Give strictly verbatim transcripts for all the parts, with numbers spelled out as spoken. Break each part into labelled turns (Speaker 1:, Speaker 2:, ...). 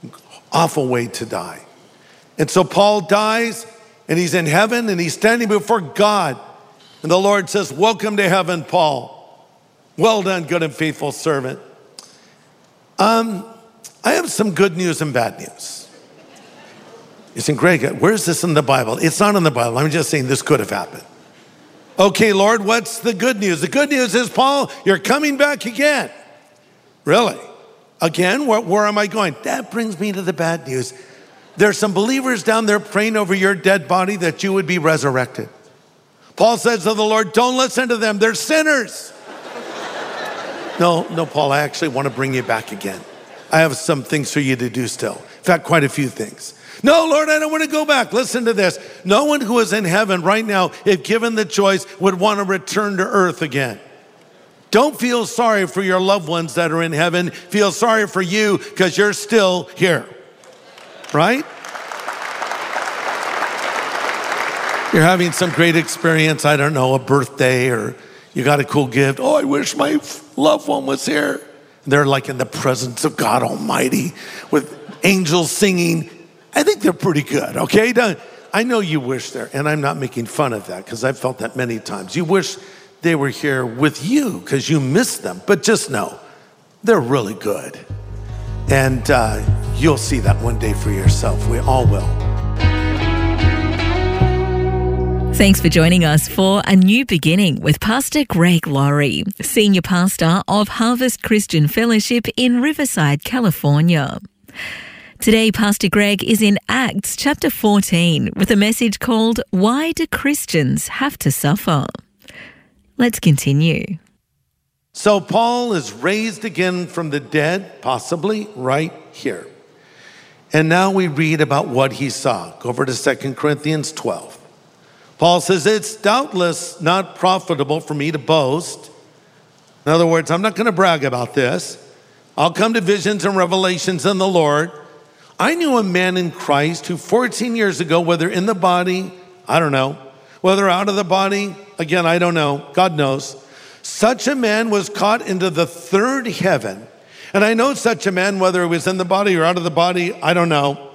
Speaker 1: Awful way to die. And so Paul dies, and he's in heaven, and he's standing before God. And the Lord says, welcome to heaven, Paul. Well done, good and faithful servant. Um, I have some good news and bad news. You think, Greg, where's this in the Bible? It's not in the Bible. I'm just saying this could have happened. Okay, Lord, what's the good news? The good news is, Paul, you're coming back again. Really? Again? Where, where am I going? That brings me to the bad news. There's some believers down there praying over your dead body that you would be resurrected. Paul says to the Lord, don't listen to them. They're sinners. No, no, Paul, I actually want to bring you back again. I have some things for you to do still. In fact, quite a few things. No, Lord, I don't want to go back. Listen to this. No one who is in heaven right now, if given the choice, would want to return to earth again. Don't feel sorry for your loved ones that are in heaven. Feel sorry for you because you're still here. Right? You're having some great experience, I don't know, a birthday, or you got a cool gift. Oh, I wish my loved one was here. They're like in the presence of God Almighty with angels singing. I think they're pretty good, okay? I know you wish there, and I'm not making fun of that because I've felt that many times. You wish they were here with you because you miss them, but just know they're really good. And uh, you'll see that one day for yourself. We all will.
Speaker 2: Thanks for joining us for A New Beginning with Pastor Greg Laurie, Senior Pastor of Harvest Christian Fellowship in Riverside, California. Today, Pastor Greg is in Acts chapter fourteen with a message called, Why Do Christians Have to Suffer? Let's continue.
Speaker 1: So Paul is raised again from the dead, possibly right here. And now we read about what he saw. Go over to Second Corinthians twelve. Paul says, it's doubtless not profitable for me to boast. In other words, I'm not going to brag about this. I'll come to visions and revelations in the Lord. I knew a man in Christ who fourteen years ago, whether in the body, I don't know, whether out of the body, again, I don't know, God knows. Such a man was caught into the third heaven. And I know such a man, whether it was in the body or out of the body, I don't know.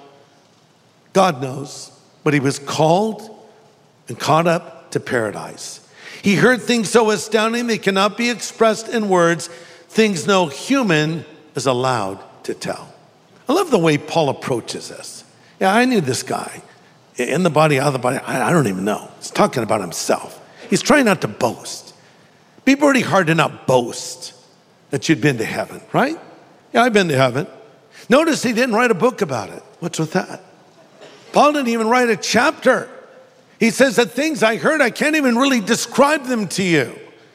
Speaker 1: God knows. But he was called and caught up to paradise. He heard things so astounding they cannot be expressed in words, things no human is allowed to tell. I love the way Paul approaches this. Yeah, I knew this guy. In the body, out of the body, I don't even know. He's talking about himself. He's trying not to boast. It'd be pretty hard to not boast that you'd been to heaven, right? Yeah, I've been to heaven. Notice he didn't write a book about it. What's with that? Paul didn't even write a chapter. He says the things I heard, I can't even really describe them to you.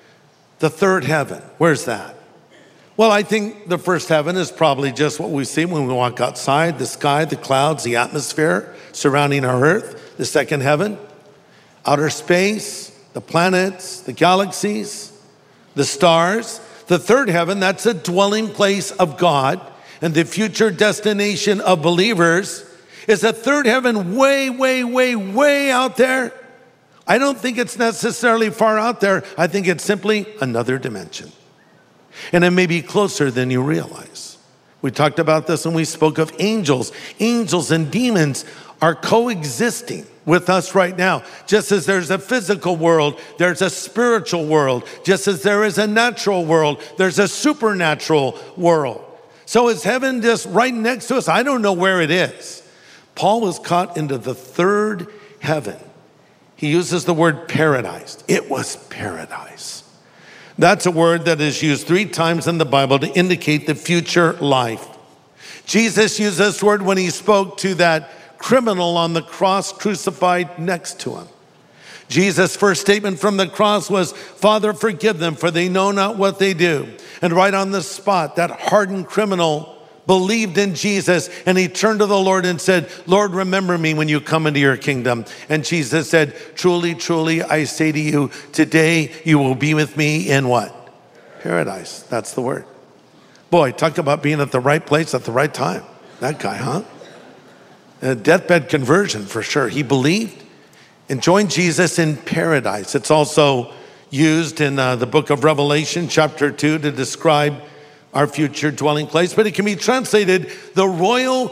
Speaker 1: The third heaven, where's that? Well, I think the first heaven is probably just what we see when we walk outside, the sky, the clouds, the atmosphere surrounding our earth. The second heaven, outer space, the planets, the galaxies, the stars. The third heaven, that's a dwelling place of God and the future destination of believers. Is a third heaven way, way, way, way out there? I don't think it's necessarily far out there. I think it's simply another dimension. And it may be closer than you realize. We talked about this when we spoke of angels. Angels and demons are coexisting with us right now. Just as there's a physical world, there's a spiritual world. Just as there is a natural world, there's a supernatural world. So is heaven just right next to us? I don't know where it is. Paul was caught into the third heaven. He uses the word paradise. It was paradise. That's a word that is used three times in the Bible to indicate the future life. Jesus used this word when he spoke to that criminal on the cross crucified next to him. Jesus' first statement from the cross was, Father, forgive them, for they know not what they do. And right on the spot, that hardened criminal believed in Jesus, and he turned to the Lord and said, Lord, remember me when you come into your kingdom. And Jesus said, truly, truly, I say to you, today you will be with me in what? Paradise. That's the word. Boy, talk about being at the right place at the right time. That guy, huh? A deathbed conversion for sure. He believed and joined Jesus in paradise. It's also used in uh, the book of Revelation, chapter two, to describe our future dwelling place, but it can be translated the royal